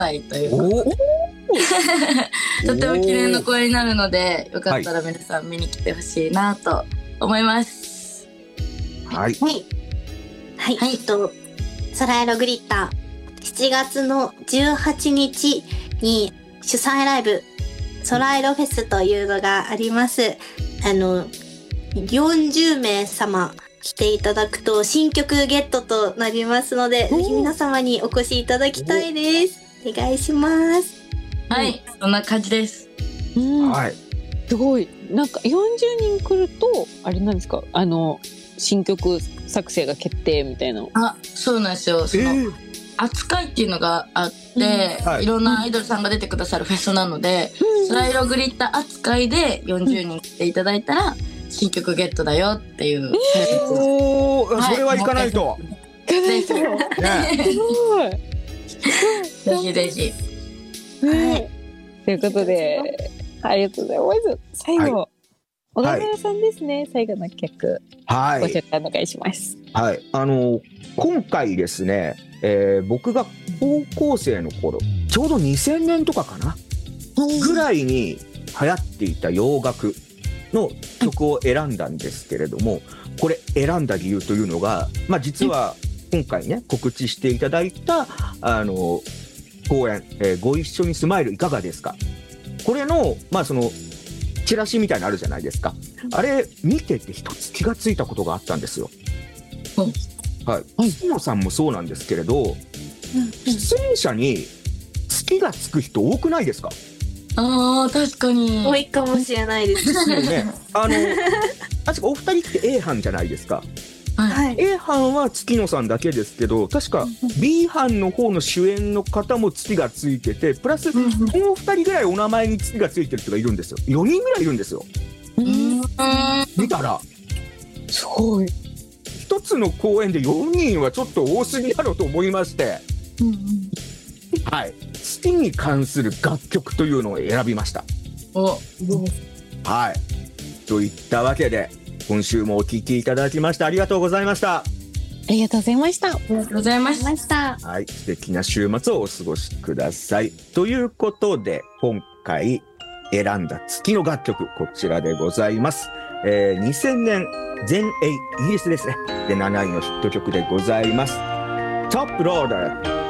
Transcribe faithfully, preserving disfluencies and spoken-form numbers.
いというとても記念の公演になるので、よかったら皆さん見に来てほしいなと思います。 はいはいはい、はい、えっと空色グリッターしちがつのじゅうはちにちに主催ライブ空色フェスというのがあります。あのよんじゅうめいさま来ていただくと新曲ゲットとなりますので、ぜひ皆様にお越しいただきたいです。お願いします。 はい、そんな感じです。 うん、はい。すごい。なんかよんじゅうにん来るとあれなんですか、あの新曲作成が決定みたいな。 あ、そうなんですよ。その、えー、扱いっていうのがあって、うん、はい、いろんなアイドルさんが出てくださるフェスなので、うん、空色グリッター扱いでよんじゅうにん来ていただいたら、うん、新曲ゲットだよっていう。 えー、おー、はい、それは行かないと。 ぜひ。 すごい。 ぜひぜひ。 はい。ということで、ありがとうございます。最後、はい、小川村さんですね、はい、最後の曲、はい、ご紹介お願いします。 はい、あの今回ですね、えー、僕が高校生の頃、ちょうどにせんねんとかかな、ぐらいに流行っていた洋楽の曲を選んだんですけれども、これ選んだ理由というのが、まあ、実は今回ね告知していただいたあの公演、えー、ご一緒にスマイルいかがですか、これのまあそのチラシみたいなのあるじゃないですか。あれ見てて一つ気がついたことがあったんですよ。はい、月野さんもそうなんですけれど、出演者に月がつく人多くないですか？ あー、確かに多いかもしれないです。 ですよね。あの確かお二人って A 班じゃないですか。 はい、 A 班は月野さんだけですけど、確か B 班の方の主演の方も月がついてて、プラスもうふたりぐらいお名前に月がついてる人がいるんですよ。よにんぐらいいるんですよ。見たらすごい。 一つの公演でよにんはちょっと多すぎだろうと思いまして、うんうん、はい、月に関する楽曲というのを選びました。 お、 はい、といったわけで今週もお聞きいただきましてありがとうございました。 ありがとうございました。ありがとうございました。 はい、素敵な週末をお過ごしください。ということで今回選んだ月の楽曲、こちらでございます。えー、にせんねん全英イギリスですねでなないのヒット曲でございます。トップローダー